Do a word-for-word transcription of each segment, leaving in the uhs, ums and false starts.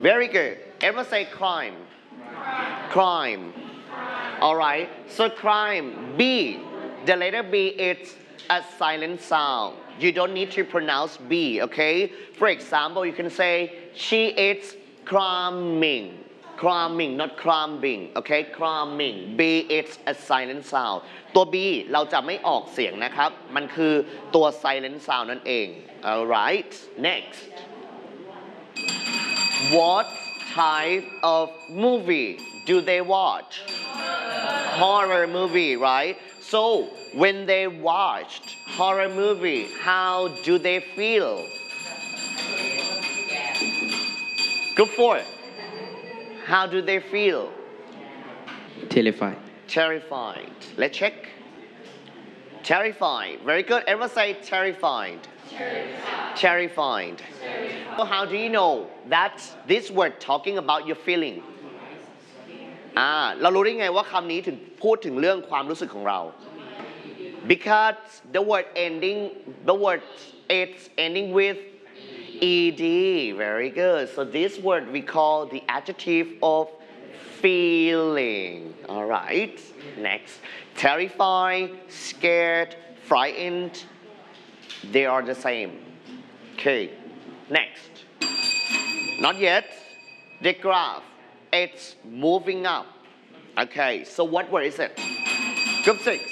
Very good. Everyone say crime. Crime. All right. So crime. B. The letter B is a silent sound. You don't need to pronounce B. Okay. For example, you can say she is cramming. Cramming, not cramming. Okay. Cramming. B is a silent sound. ตัว B เราจะไม่ออกเสียงนะครับ มันคือตัว silent sound นั่นเอง alright next what type of movie do they watch horror movie right so when they watched horror movie how do they feel group four how do they feel Terrified. terrified let's check terrified very good everyone say terrified terrified, terrified. So how do you know that this word talking about your feeling อ่าเรารู้ได้ไงว่าคำนี้ถึงพูดถึงเรื่องความรู้สึกของเรา because the word ending the word it's ending with ed very good so this word we call the adjective of feeling alright next terrified scared frightened they are the same okay next not yet the graph it's moving up okay so what word is it group six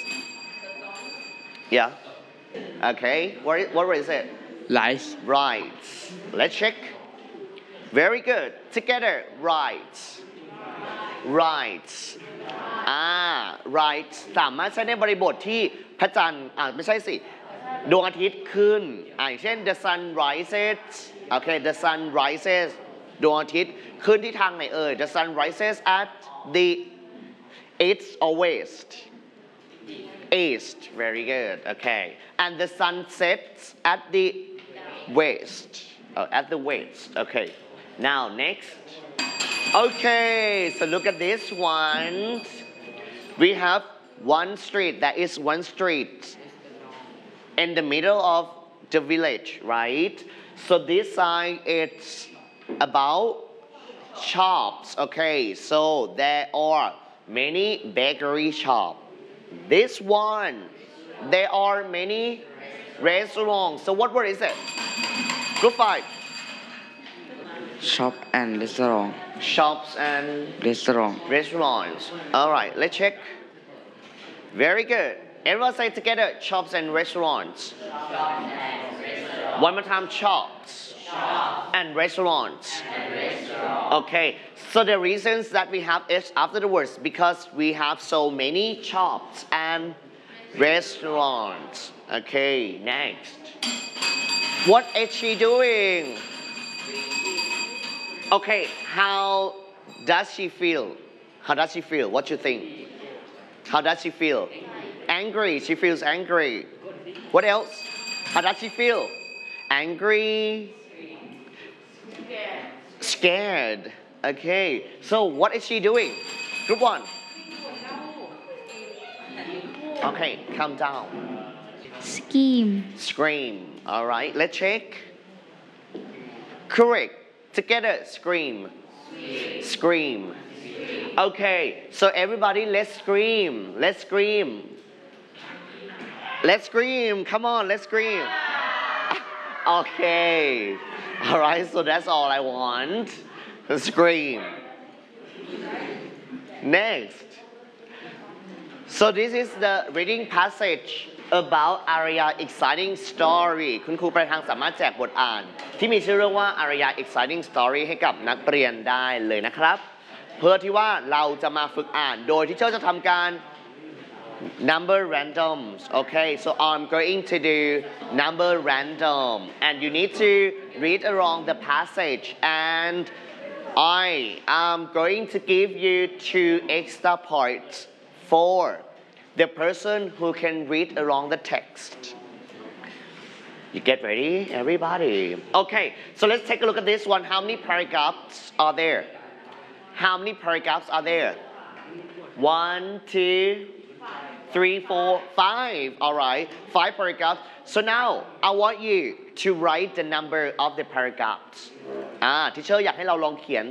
yeah okay what, what word is it Lies. right let's check very good together right right อ่า right สามารถใช้ในบริบทที่พระจันทร์อ่าไม่ใช่สิดวงอาทิตย์ขึ้นอ่าเช่น the sun rises okay the sun rises ดวงอาทิตย์ขึ้นที่ทางไหนเอ่ย the sun rises at the east or west east very good okay and the sun sets at the west oh, at the west okay now next okay so look at this one we have one street that is one street in the middle of the village right so this side it's about shops okay so there are many bakery shops this one there are many restaurants so what word is it group five Shop and restaurant. shops and Restaurant. restaurants all right let's check very good everyone say together shops and restaurants one more time shops and restaurants okay so the reasons that we have is after the words because we have so many shops and restaurants okay next what is she doing okay how does she feel how does she feel what you think how does she feel angry she feels angry what else how does she feel angry scared okay so what is she doing group one okay calm down Scheme. scream all right let's check correct together scream scream okay so everybody let's scream let's scream let's scream come on let's scream okay all right so that's all I want scream next so this is the reading passage about Arya exciting story คุณครูประธานสามารถแจกบทอ่านที่มีชื่อเรื่องว่า Arya exciting story ให้กับนักเรียนได้เลยนะครับเพื่อที่ว่าเราจะมาฝึกอ่านโดยที่เจ้าจะทำการ number randoms okay so I'm going to do number random and you need to read along the passage and I am going to give you two extra points for the person who can read along the text you get ready everybody okay so let's take a look at this one how many paragraphs are there how many paragraphs are there one two three, four, five. All right, five paragraphs. So now I want you to write the number of the paragraphs. อ่า teacher อยากให้เราลองเขียน